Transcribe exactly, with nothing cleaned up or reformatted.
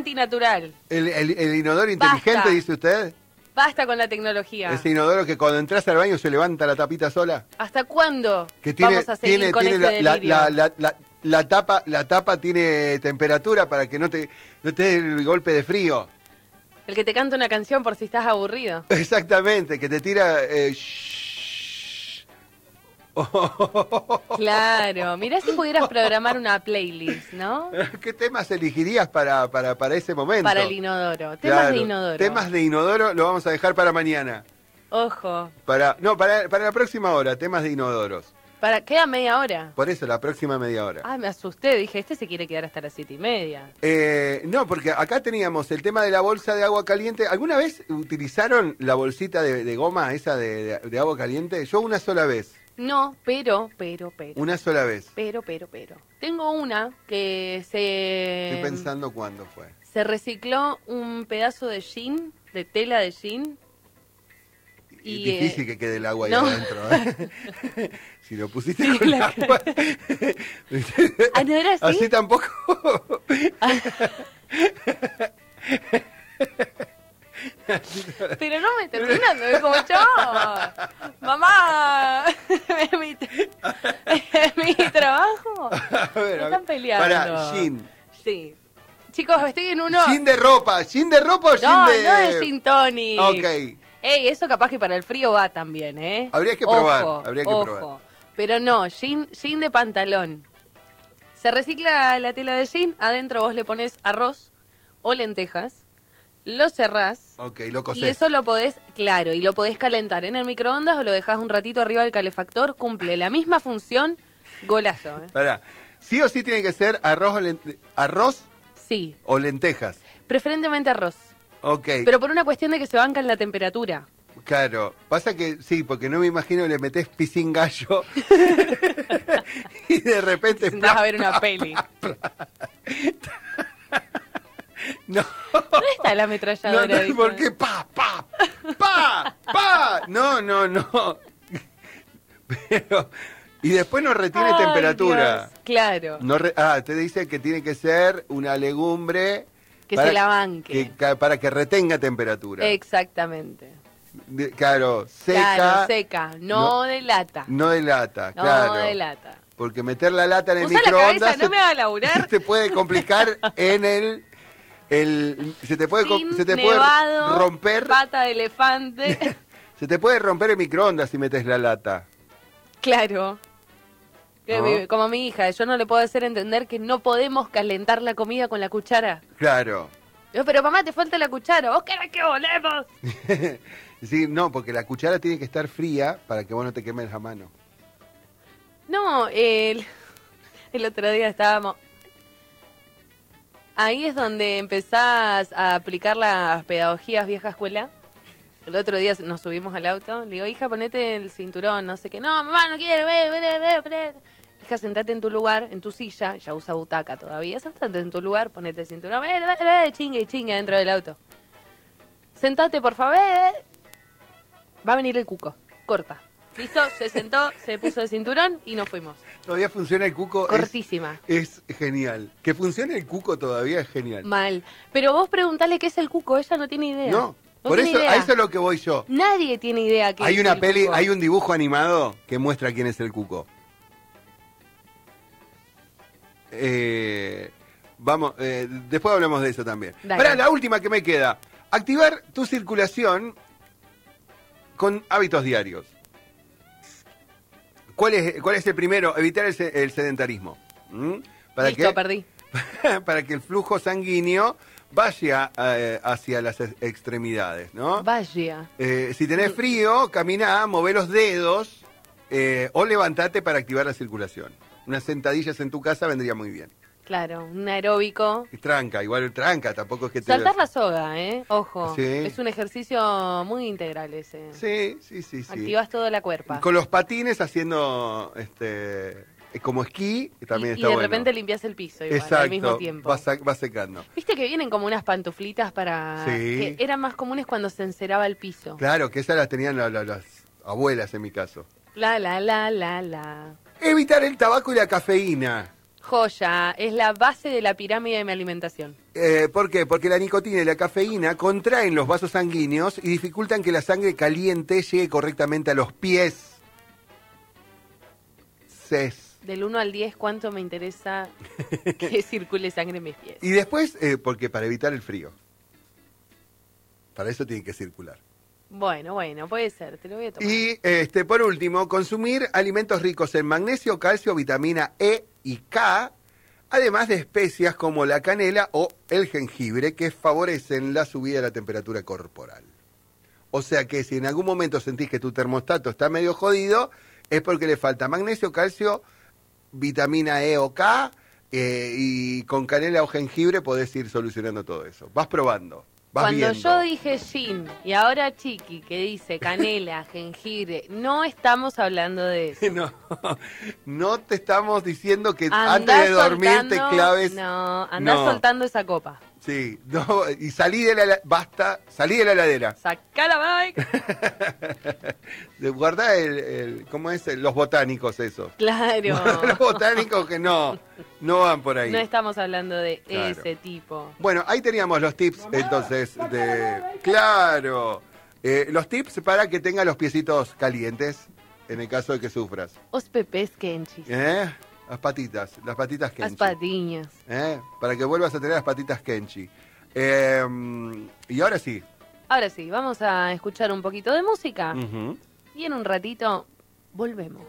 Antinatural. El, el, el inodoro inteligente, Basta. dice usted. Basta con la tecnología. Ese inodoro que cuando entras al baño se levanta la tapita sola. ¿Hasta cuándo Que tiene, vamos a seguir tiene, con tiene este la, delirio? la, la, la, la tapa, la tapa tiene temperatura para que no te, no te dé el golpe de frío. El que te canta una canción por si estás aburrido. Exactamente, que te tira... Eh, Claro, mirá si pudieras programar una playlist, ¿no? ¿Qué temas elegirías para, para, para ese momento? Para el inodoro. Temas Claro, de inodoro. Temas de inodoro lo vamos a dejar para mañana. Ojo. Para, no, para, para la próxima hora, temas de inodoros. Para, queda media hora. Por eso, la próxima media hora. Ah, me asusté. Dije, este se quiere quedar hasta las siete y media. Eh, no, porque acá teníamos el tema de la bolsa de agua caliente. ¿Alguna vez utilizaron la bolsita de, de goma esa de, de, de agua caliente? Yo una sola vez. No, pero, pero, pero. Una sola vez. Pero, pero, pero. Tengo una que se... Estoy pensando cuándo fue. Se recicló un pedazo de jean, de tela de jean. Y Y, difícil eh, que quede el agua ahí no. adentro, ¿eh? Si lo pusiste Sí, con la- agua. Ah, ¿no era así? Así tampoco. Pero no me está terminando, es como yo. Mamá, es mi, es mi trabajo. A ver, Se a están ver. peleando. Pará, jean. Sí. Chicos, estoy en uno... Jean de ropa. ¿Jean de ropa o jean No, de...? no es gin tonic. Ok. Ey, eso capaz que para el frío va también, ¿eh? Habría que Ojo, probar, habría que ojo. probar. Pero no, jean, jean de pantalón. Se recicla la tela de jean, adentro vos le pones arroz o lentejas, lo cerrás Ok, lo y cosés. eso lo podés, claro, y lo podés calentar en el microondas o lo dejás un ratito arriba del calefactor, cumple la misma función, golazo, ¿eh? Pará. Sí o sí tiene que ser arroz o, lente- arroz Sí, o lentejas. preferentemente arroz, Ok, pero por una cuestión de que se banca en la temperatura. claro. Pasa que sí, porque no me imagino que le metés piscín gallo y de repente... Vas a ver una peli. No, ¿Dónde está la no, ametralladora? no, Dijo? porque pa, pa, pa, pa. No, no, no. Pero... Y después no retiene Ay, temperatura. Dios, claro, No re- ah, te dice que tiene que ser una legumbre... que se la banque. que- ca- para que retenga temperatura. Exactamente. De- claro, seca, Claro, seca, no, no- de lata. no de lata, No claro. de lata. Porque meter la lata en el Usa la microondas cabeza, no se- me haga laburar. te puede complicar en el... el se te puede, com- Sin se te puede nevado, romper... pata de elefante. Se te puede romper el microondas si metes la lata. Claro. Que ¿No? mi- Como mi hija, yo no le puedo hacer entender que no podemos calentar la comida con la cuchara. Claro. Yo, pero mamá, te falta la cuchara. ¿Vos querés que volemos? Sí, no, porque la cuchara tiene que estar fría para que vos no te quemes la mano. No, el, el otro día estábamos... Ahí es donde empezás a aplicar las pedagogías vieja escuela. El otro día nos subimos al auto, le digo, hija, ponete el cinturón, no sé qué. No, mamá, no quiero, ve, ve, ve, ve. Hija, sentate en tu lugar, en tu silla, ya usa butaca todavía, sentate en tu lugar, ponete el cinturón, ve, ve, ve, chingue y chingue dentro del auto. Sentate, por favor, ve. Va a venir el cuco, corta. Listo, se sentó, se puso el cinturón y nos fuimos. Todavía funciona el cuco. es- Cortísima. Es, genial. Que funcione el cuco todavía es genial. Mal. Pero vos preguntale qué es el cuco, ella no tiene idea. No, No por tiene eso, idea. a eso es lo que voy yo. Nadie tiene idea qué Hay es una el peli, cuco. hay un dibujo animado que muestra quién es el cuco. Eh, vamos, eh, después hablamos de eso también. Dale. Para la última que me queda, activar tu circulación con hábitos diarios. ¿Cuál es, cuál es el primero? Evitar el, se- el sedentarismo. ¿Mm? Para Listo, que, perdí. para que el flujo sanguíneo vaya eh, hacia las ex- extremidades, ¿no? Vaya. Eh, si tenés frío, caminá, mové los dedos eh, o levantate para activar la circulación. Unas sentadillas en tu casa vendría muy bien. Claro, un aeróbico. Y tranca, igual tranca, tampoco es que te... Saltar la soga, ¿eh? Ojo. Sí. Es un ejercicio muy integral ese. Sí, sí, sí, sí. Activas toda la cuerpa. Con los patines haciendo este como esquí, que también y, está y de bueno. repente limpias el piso igual, Exacto, al mismo tiempo. va, sa- va secando. Viste que vienen como unas pantuflitas para... Sí. que eran más comunes cuando se enceraba el piso. Claro, que esas las tenían la- la- las abuelas en mi caso. La, la, la, la, la. Evitar el tabaco y la cafeína. Joya, es la base de la pirámide de mi alimentación. Eh, ¿Por qué? Porque la nicotina y la cafeína contraen los vasos sanguíneos y dificultan que la sangre caliente llegue correctamente a los pies. Ces. Del uno al diez, ¿cuánto me interesa que circule sangre en mis pies? Y después, eh, porque para evitar el frío. Para eso tiene que circular. Bueno, bueno, puede ser, te lo voy a tomar. Y este, por último, consumir alimentos ricos en magnesio, calcio, vitamina E y K, además de especias como la canela o el jengibre, que favorecen la subida de la temperatura corporal. O sea que si en algún momento sentís que tu termostato está medio jodido, es porque le falta magnesio, calcio, vitamina E o K, eh, y con canela o jengibre podés ir solucionando todo eso. Vas probando. Vas Cuando viendo. yo dije gin y ahora Chiqui que dice canela, jengibre, no estamos hablando de eso. No, no te estamos diciendo que Andá antes de dormir te soltando- claves. No, andá No. soltando esa copa. Sí, no, y salí de la hela- basta, salí de la heladera. Sacá la bike. De guardá el, el- ¿cómo es? Los botánicos esos. Claro. Los botánicos que no, no van por ahí. No estamos hablando de Claro. ese tipo. Bueno, ahí teníamos los tips entonces de... Claro, eh, los tips para que tengas los piecitos calientes en el caso de que sufras. Os pepes kenchis. ¿Eh? Las patitas, las patitas Las Kenchi. patiñas. ¿Eh? Para que vuelvas a tener las patitas Kenchi. Eh, y ahora sí. Ahora sí, vamos a escuchar un poquito de música Ujú. y en un ratito volvemos.